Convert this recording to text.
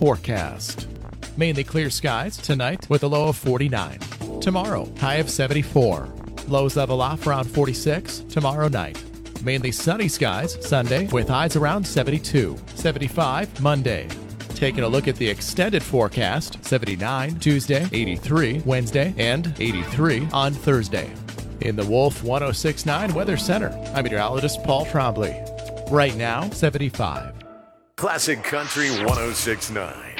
forecast. Mainly clear skies tonight with a low of 49. Tomorrow, high of 74. Lows level off around 46 tomorrow night. Mainly sunny skies Sunday with highs around 72. 75 Monday. Taking a look at the extended forecast, 79 Tuesday, 83 Wednesday, and 83 on Thursday. In the Wolf 1069 Weather Center, I'm meteorologist Paul Trombley. Right now, 75. Classic Country 1069.